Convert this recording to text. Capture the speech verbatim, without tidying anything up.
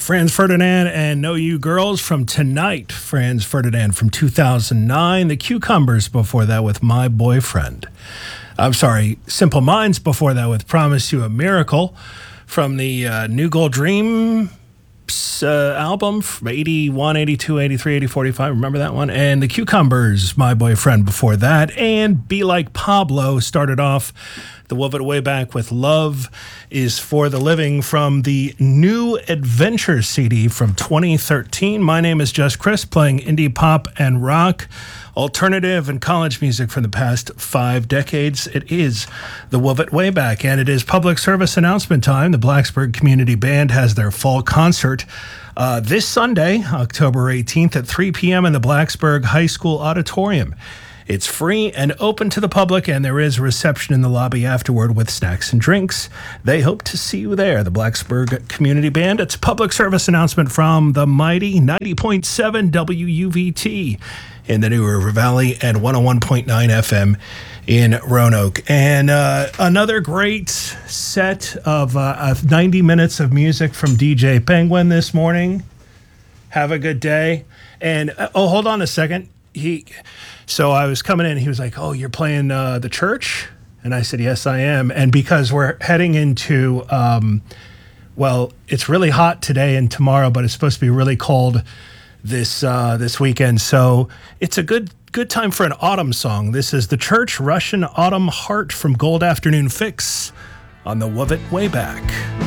Franz Ferdinand and Know You Girls from Tonight. Franz Ferdinand from two thousand nine. The Cucumbers before that with My Boyfriend. I'm sorry, Simple Minds before that with Promise You a Miracle from the uh, New Gold Dream uh, album from eighty-one, eighty-two, eighty-three, eighty-four, eighty-five. Remember that one? And the Cucumbers, My Boyfriend before that. And Be Like Pablo started off the Wove It Way Back with Love is for the Living from the New Adventure C D from twenty thirteen. My name is Just Chris, playing indie pop and rock, alternative and college music from the past five decades. It is the Wove It Way Back, and it is public service announcement time. The Blacksburg Community Band has their fall concert uh, this Sunday, October eighteenth at three p.m. in the Blacksburg High School Auditorium. It's free and open to the public, and there is a reception in the lobby afterward with snacks and drinks. They hope to see you there. The Blacksburg Community Band. It's a public service announcement from the mighty ninety point seven W U V T in the New River Valley and one oh one point nine F M in Roanoke. And uh, another great set of, uh, of ninety minutes of music from D J Penguin this morning. Have a good day. And, uh, oh, hold on a second. He... So I was coming in, he was like, oh, you're playing uh, the church? And I said, yes, I am. And because we're heading into, um, well, it's really hot today and tomorrow, but it's supposed to be really cold this uh, this weekend. So it's a good good time for an autumn song. This is The Church, Russian Autumn Heart from Gold Afternoon Fix on the Wove It Way Back.